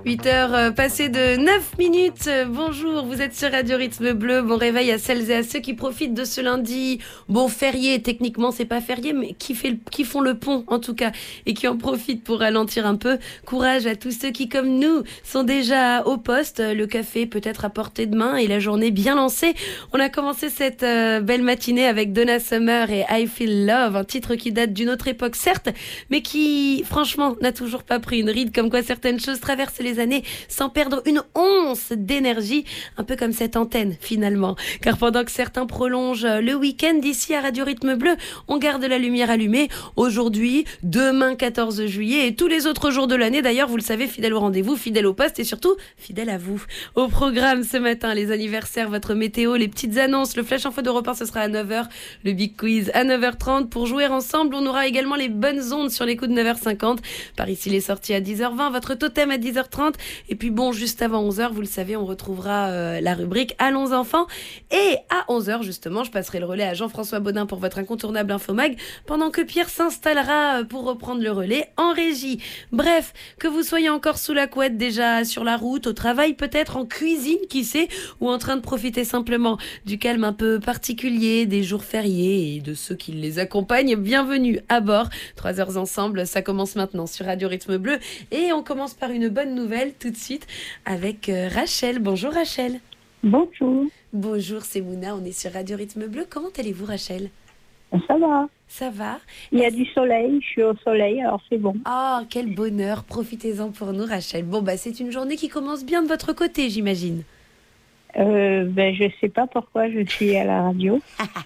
8h passées de 9 minutes. Bonjour, vous êtes sur Radio Rythme Bleu. Bon réveil à celles et à ceux qui profitent de ce lundi. Bon férié, techniquement c'est pas férié, mais qui font le pont en tout cas et qui en profitent pour ralentir un peu. Courage à tous ceux qui, comme nous, sont déjà au poste. Le café peut-être à portée de main et la journée bien lancée. On a commencé cette belle matinée avec Donna Summer et I Feel Love, un titre qui date d'une autre époque certes, mais qui franchement n'a toujours pas pris une ride, comme quoi certaines choses traversent les années sans perdre une once d'énergie, un peu comme cette antenne finalement. Car pendant que certains prolongent le week-end, ici à Radio Rythme Bleu, on garde la lumière allumée. Aujourd'hui, demain 14 juillet et tous les autres jours de l'année. D'ailleurs, vous le savez, fidèle au rendez-vous, fidèle au poste et surtout fidèle à vous. Au programme ce matin, les anniversaires, votre météo, les petites annonces, le flash info d'Europe 1, ce sera à 9h, le big quiz à 9h30. Pour jouer ensemble, on aura également les bonnes ondes sur les coups de 9h50. Par ici, les sorties à 10h20, votre totem à 10h30. Et puis bon, juste avant 11h, vous le savez, on retrouvera la rubrique Allons enfants. Et à 11h, justement, je passerai le relais à Jean-François Baudin pour votre incontournable Infomag, pendant que Pierre s'installera pour reprendre le relais en régie. Bref, que vous soyez encore sous la couette, déjà sur la route, au travail, peut-être en cuisine, qui sait, ou en train de profiter simplement du calme un peu particulier des jours fériés et de ceux qui les accompagnent, bienvenue à bord. 3 heures ensemble, ça commence maintenant sur Radio Rythme Bleu. Et on commence par une bonne nouvelle tout de suite avec Rachel. Bonjour Rachel. Bonjour. Bonjour, c'est Mouna, on est sur Radio Rythme Bleu. Comment allez-vous Rachel? Ça va. Ça va? Il y a du soleil, je suis au soleil, alors c'est bon. Oh, quel bonheur, profitez-en pour nous Rachel. Bon, c'est une journée qui commence bien de votre côté, j'imagine. Je sais pas pourquoi je suis à la radio.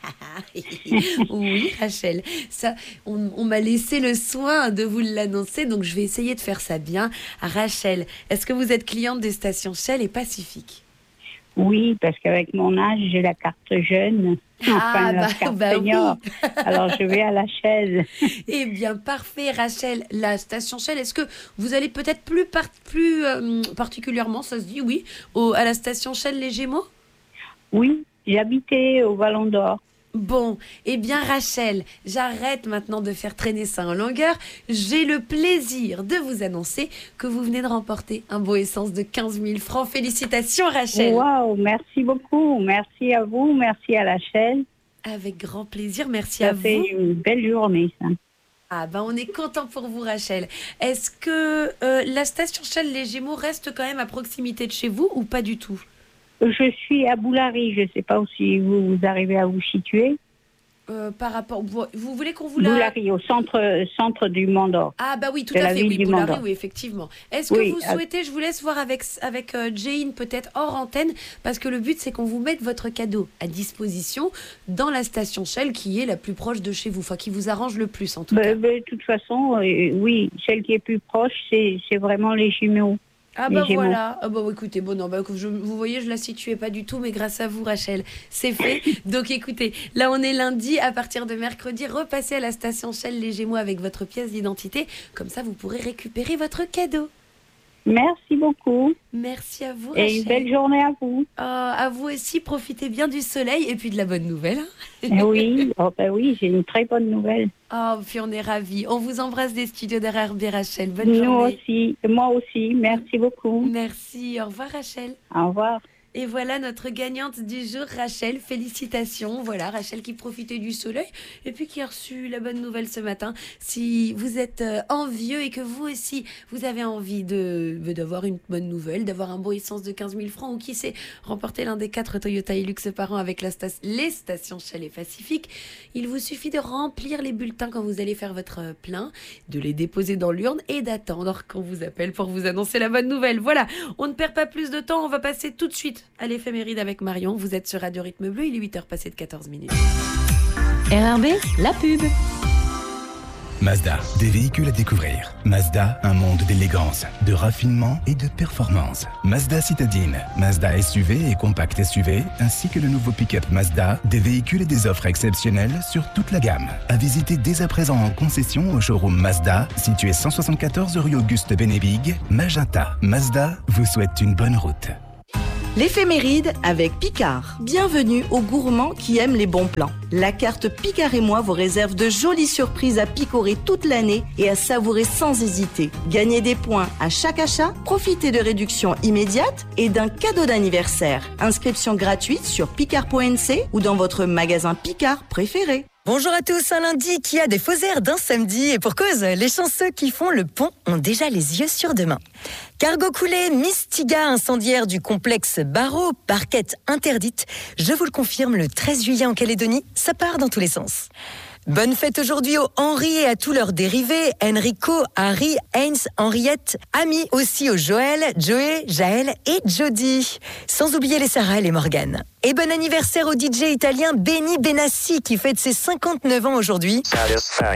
Oui Rachel, ça, on m'a laissé le soin de vous l'annoncer, donc je vais essayer de faire ça bien. Rachel, est-ce que vous êtes cliente des stations Shell et Pacifique? Oui, parce qu'avec mon âge, j'ai la carte jeune. La carte senior. Oui. Alors je vais à la Shell. Eh bien, parfait Rachel. La station Shell, est-ce que vous allez peut-être plus particulièrement, ça se dit, oui, à la station Shell Les Gémeaux? Oui, j'habitais au Vallon d'Or. Bon, eh bien Rachel, j'arrête maintenant de faire traîner ça en longueur. J'ai le plaisir de vous annoncer que vous venez de remporter un beau essence de 15 000 francs. Félicitations Rachel. Waouh, merci beaucoup. Merci à vous, merci à la Shell. Avec grand plaisir, merci à vous. Ça fait une belle journée ça. Ah on est content pour vous Rachel. Est-ce que la station Shell Les Gémeaux reste quand même à proximité de chez vous ou pas du tout? Je suis à Boulary, je ne sais pas si vous arrivez à vous situer. Par rapport, vous voulez qu'on vous Boulary, au centre du Mont d'Or. Ah oui, tout à fait, oui, Boulary, oui, effectivement. Est-ce que vous souhaitez, je vous laisse voir avec Jane, peut-être hors antenne, parce que le but c'est qu'on vous mette votre cadeau à disposition dans la station Shell qui est la plus proche de chez vous, enfin qui vous arrange le plus en tout cas. De toute façon, oui, celle qui est plus proche, c'est vraiment les jumeaux. Ah voilà, écoutez, vous voyez, je la situais pas du tout, mais grâce à vous Rachel, c'est fait. Donc écoutez, là on est lundi, à partir de mercredi, repassez à la station Shell Les Gémeaux avec votre pièce d'identité, comme ça vous pourrez récupérer votre cadeau. Merci beaucoup. Merci à vous Rachel. Et une belle journée à vous. À vous aussi, profitez bien du soleil et puis de la bonne nouvelle. Oui, oui, j'ai une très bonne nouvelle. Puis on est ravis. On vous embrasse des studios d'RRB Rachel. Bonne journée. Moi aussi, merci beaucoup. Merci, au revoir Rachel. Au revoir. Et voilà notre gagnante du jour, Rachel. Félicitations. Voilà, Rachel qui profitait du soleil et puis qui a reçu la bonne nouvelle ce matin. Si vous êtes envieux et que vous aussi, vous avez envie d'avoir une bonne nouvelle, d'avoir un beau essence de 15 000 francs ou qui sait, remporter l'un des 4 Toyota Hilux par an avec les stations Shell et Pacifique, il vous suffit de remplir les bulletins quand vous allez faire votre plein, de les déposer dans l'urne et d'attendre qu'on vous appelle pour vous annoncer la bonne nouvelle. Voilà, on ne perd pas plus de temps, on va passer tout de suite à l'éphéméride avec Marion. Vous êtes sur Radio Rythme Bleu, il est 8h passé de 14 minutes. RRB, la pub. Mazda, des véhicules à découvrir. Mazda, un monde d'élégance, de raffinement et de performance. Mazda Citadine, Mazda SUV et compact SUV, ainsi que le nouveau pick-up Mazda, des véhicules et des offres exceptionnelles sur toute la gamme. À visiter dès à présent en concession au showroom Mazda, situé 174 rue Auguste Benebig, Magenta. Mazda vous souhaite une bonne route. L'éphéméride avec Picard. Bienvenue aux gourmands qui aiment les bons plans. La carte Picard et moi vous réserve de jolies surprises à picorer toute l'année et à savourer sans hésiter. Gagnez des points à chaque achat, profitez de réductions immédiates et d'un cadeau d'anniversaire. Inscription gratuite sur picard.nc ou dans votre magasin Picard préféré. Bonjour à tous, un lundi qui a des faux airs d'un samedi et pour cause, les chanceux qui font le pont ont déjà les yeux sur demain. Cargo coulé, Mystiga incendiaire du complexe Barreau, parquette interdite. Je vous le confirme, le 13 juillet en Calédonie, ça part dans tous les sens. Bonne fête aujourd'hui aux Henri et à tous leurs dérivés, Enrico, Harry, Heinz, Henriette, Ami, aussi aux Joël, Joey, Jaël et Jody. Sans oublier les Sarah et les Morgane. Et bon anniversaire au DJ italien Benny Benassi qui fête ses 59 ans aujourd'hui.